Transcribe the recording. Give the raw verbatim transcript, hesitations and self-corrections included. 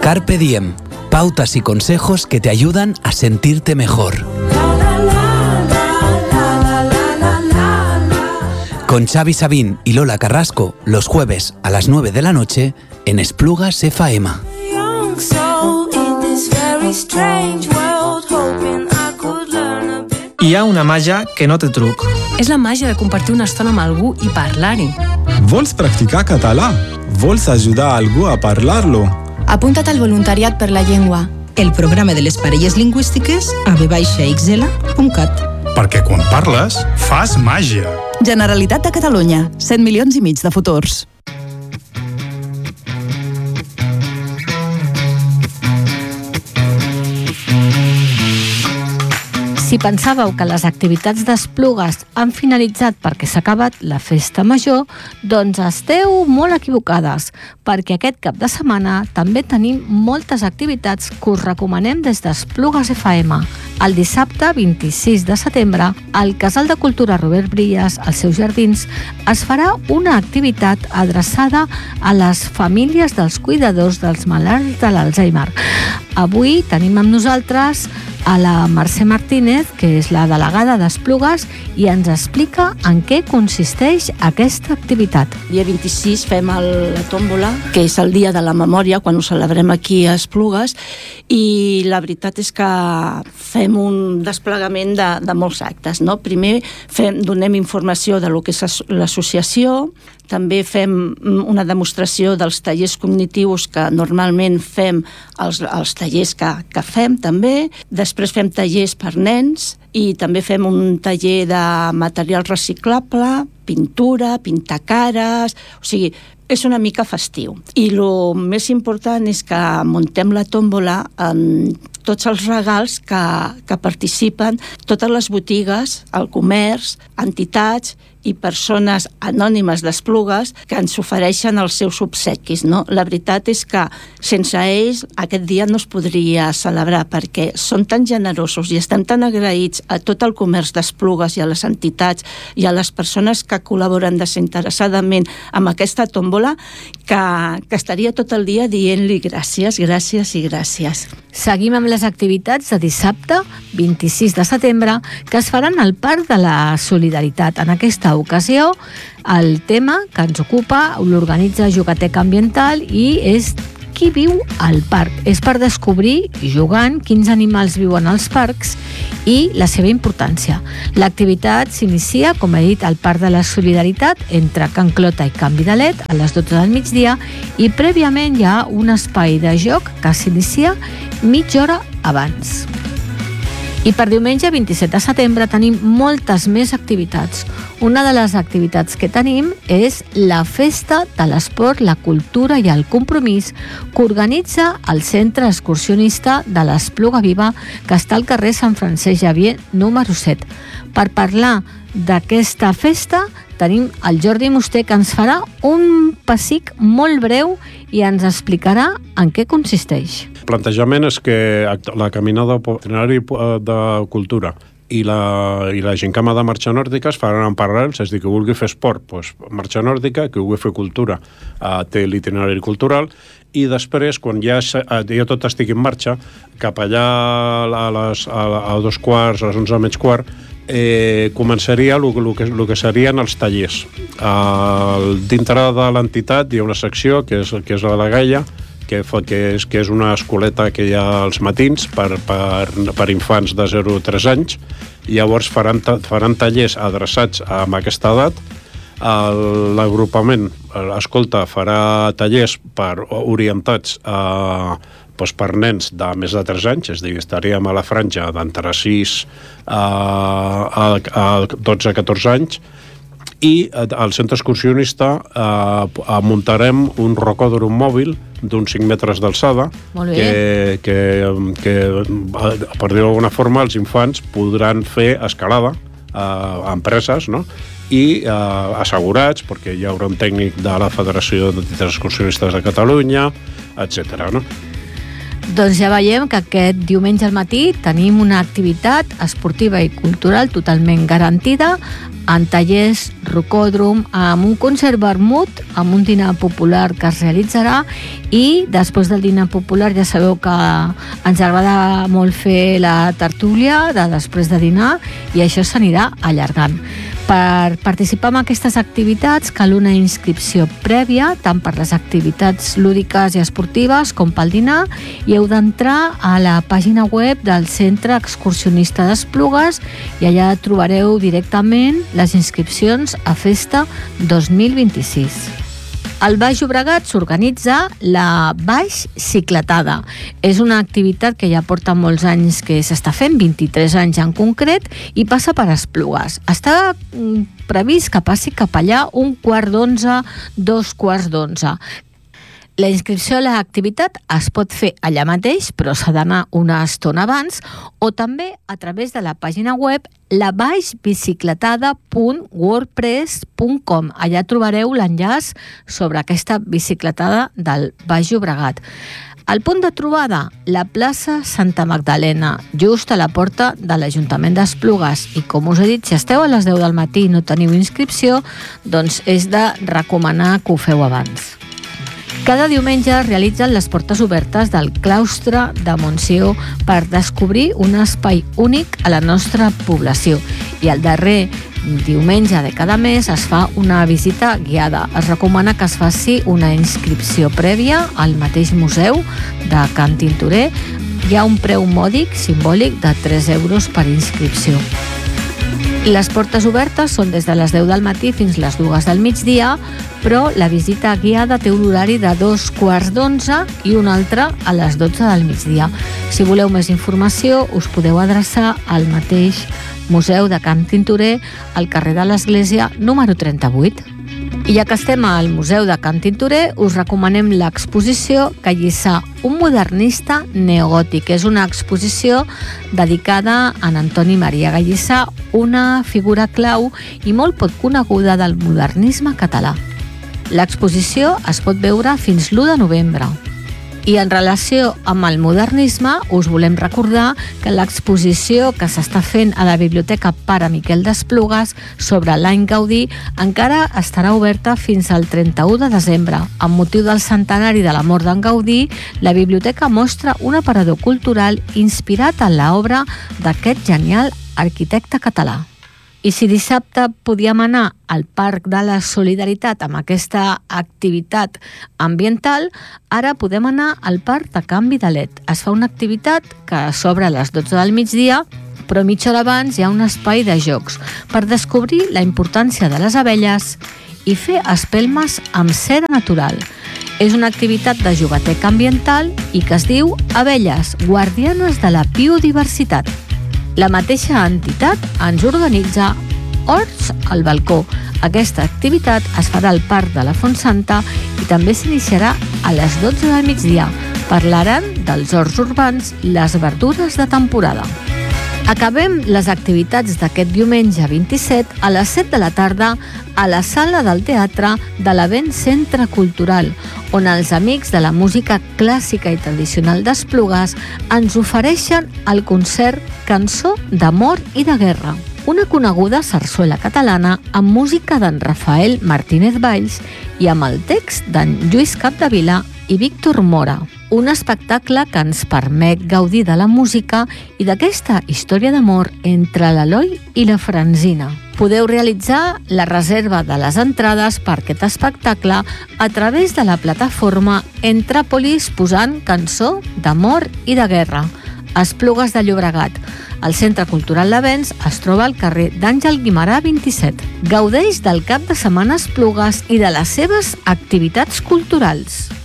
Carpe Diem, pautas y consejos que te ayudan a sentirte mejor. Con Xavi Sabín y Lola Carrasco, los jueves a las nueve de la noche en Esplugas F M. Hi ha una màgia que no té truc. És la màgia de compartir una estona amb algú i parlar-hi. Vols practicar català? Vols ajudar algú a parlar-lo? Apunta't al voluntariat per la llengua. El programa de les parelles lingüístiques a v baixa x l punt cat. Perquè quan parles, fas màgia. Generalitat de Catalunya, set milions i mig de futurs. Si pensàveu que les activitats d'Esplugues han finalitzat perquè s'ha acabat la festa major, doncs esteu molt equivocades, perquè aquest cap de setmana també tenim moltes activitats que us recomanem des d'Esplugues F M. El dissabte vint-i-sis de setembre, al Casal de Cultura Robert Brillas, als seus jardins, es farà una activitat adreçada a les famílies dels cuidadors dels malalts de l'Alzheimer. Avui tenim amb nosaltres a la Mercè Martínez, que és la delegada d'Esplugues, i ens explica en què consisteix aquesta activitat. El dia vint-i-sis fem el, la tòmbola, que és el dia de la memòria, quan ho celebrem aquí a Esplugues, i la veritat és que fem un desplegament de, de molts actes, no? Primer fem, donem informació de lo que és l'associació, també fem una demostració dels tallers cognitius que normalment fem els, els tallers que, que fem també. Després fem tallers per nens i també fem un taller de material reciclable, pintura, pintar cares, o sigui, és una mica festiu. I el més important és que muntem la tòmbola amb tots els regals que, que participen, totes les botigues, el comerç, entitats i persones anònimes d'Esplugues que ens ofereixen els seus obsequis, no? La veritat és que sense ells aquest dia no es podria celebrar, perquè són tan generosos i estem tan agraïts a tot el comerç d'Esplugues i a les entitats i a les persones que col·laboren desinteressadament amb aquesta tòmbola que, que estaria tot el dia dient-li gràcies, gràcies i gràcies. Seguim amb les activitats de dissabte, vint-i-sis de setembre, que es faran al Parc de la Solidaritat. En aquesta ocasió, el tema que ens ocupa l'organitza Jugateca Ambiental i és qui viu al parc. És per descobrir, jugant, quins animals viuen als parcs i la seva importància. L'activitat s'inicia, com he dit, al Parc de la Solidaritat entre Can Clota i Can Vidalet a les dotze del migdia i prèviament hi ha un espai de joc que s'inicia mitja hora abans. I per diumenge vint-i-set de setembre tenim moltes més activitats. Una de les activitats que tenim és la Festa de l'Esport, la Cultura i el Compromís que organitza el Centre Excursionista de l'Espluga Viva, que està al carrer Sant Francesc Xavier número set. Per parlar d'aquesta festa tenim el Jordi Musté, que ens farà un pessic molt breu i ens explicarà en què consisteix. El plantejament és que la caminada itinerari de cultura i la, i la gincama de marxa nòrdica es faran en paral·lels, és a dir, que vulgui fer esport, doncs, marxa nòrdica, que vulgui fer cultura, eh, té l'itinerari cultural, i després, quan ja, ja tot estigui en marxa, cap allà a, les, a, a dos quarts, a les onze menys quart, eh, començaria el, el, que, el que serien els tallers. Eh, dintre de l'entitat hi ha una secció, que és, que és la de Gaia, que, fa, que, és, que és una escoleta que hi ha als matins per, per, per infants de zero a tres anys. Llavors faran, faran tallers adreçats a aquesta edat. L'agrupament, escolta, farà tallers per, orientats a, doncs per nens de més de tres anys, és a dir, estaríem a la franja d'entre sis a, a, a dotze a catorze anys, i al centre excursionista eh, muntarem un rocòdrom mòbil d'uns cinc metres d'alçada que, que, que, per dir-ho d'alguna forma, els infants podran fer escalada eh, a empreses, no? I eh, assegurats, perquè hi haurà un tècnic de la Federació d'Entitats Excursionistes de Catalunya, etcètera, no? Doncs ja veiem que aquest diumenge al matí tenim una activitat esportiva i cultural totalment garantida, en tallers, rocòdrom, amb un concert vermut, amb un dinar popular que es realitzarà, i després del dinar popular ja sabeu que ens agrada molt fer la tertúlia de després de dinar i això s'anirà allargant. Per participar en aquestes activitats cal una inscripció prèvia, tant per les activitats lúdiques i esportives com pel dinar, i heu d'entrar a la pàgina web del Centre Excursionista d'Esplugues i allà trobareu directament les inscripcions a Festa dos mil vint-i-sis. Al Baix Llobregat s'organitza la Baix Cicletada. És una activitat que ja porta molts anys que s'està fent, vint-i-tres anys en concret, i passa per Esplugues. Està previst que passi cap allà un quart d'onze, dos quarts d'onze. La inscripció a l'activitat es pot fer allà mateix, però s'ha d'anar una estona abans, o també a través de la pàgina web la baix bicicletada punt wordpress punt com. Allà trobareu l'enllaç sobre aquesta bicicletada del Baix Llobregat. El punt de trobada, la plaça Santa Magdalena, just a la porta de l'Ajuntament d'Esplugues. I com us he dit, si esteu a les deu del matí i no teniu inscripció, doncs és de recomanar que ho feu abans. Cada diumenge realitzen les portes obertes del claustre de Montsió per descobrir un espai únic a la nostra població. I el darrer diumenge de cada mes es fa una visita guiada. Es recomana que es faci una inscripció prèvia al mateix museu de Can Tintorer. Hi ha un preu mòdic simbòlic de tres euros per inscripció. Les portes obertes són des de les deu del matí fins les dues del migdia, però la visita guiada té un horari de dos quarts d'onze i un altre a les dotze del migdia. Si voleu més informació, us podeu adreçar al mateix Museu de Can Tintorer, al carrer de l'Església, número trenta-vuit. I ja que estem al Museu de Can Tintorer, us recomanem l'exposició Gallissà, un modernista neogòtic. És una exposició dedicada a en Antoni Maria Gallissà, una figura clau i molt poc coneguda del modernisme català. L'exposició es pot veure fins l'u de novembre. I en relació amb el modernisme, us volem recordar que l'exposició que s'està fent a la Biblioteca Pare Miquel d'Esplugues sobre l'any Gaudí encara estarà oberta fins al trenta-u de desembre. Amb motiu del centenari de la mort d'en Gaudí, la biblioteca mostra un aparador cultural inspirat en l'obra d'aquest genial arquitecte català. I si dissabte podíem anar al Parc de la Solidaritat amb aquesta activitat ambiental, ara podem anar al Parc de Can Vidalet. Es fa una activitat que s'obre a les dotze del migdia, però mitja hora abans hi ha un espai de jocs per descobrir la importància de les abelles i fer espelmes amb cera natural. És una activitat de jogueteca ambiental i que es diu Abelles, guardianes de la biodiversitat. La mateixa entitat ens organitza Horts al balcó. Aquesta activitat es farà al Parc de la Fontsanta i també s'iniciarà a les dotze del migdia. Parlaran dels horts urbans, les verdures de temporada. Acabem les activitats d'aquest diumenge vint-i-set a les set de la tarda a la sala del teatre de l'Avent Centre Cultural, on els amics de la música clàssica i tradicional d'Esplugues ens ofereixen el concert Cançó d'amor i de guerra, una coneguda sarsuela catalana amb música d'en Rafael Martínez Valls i amb el text d'en Lluís Capdevila i Víctor Mora. Un espectacle que ens permet gaudir de la música i d'aquesta història d'amor entre l'Eloi i la Francina. Podeu realitzar la reserva de les entrades per aquest espectacle a través de la plataforma Entràpolis posant Cançó d'amor i de guerra. Esplugues de Llobregat. El Centre Cultural d'Avents es troba al carrer d'Àngel Guimerà vint-i-set. Gaudeix del cap de setmana Esplugues i de les seves activitats culturals.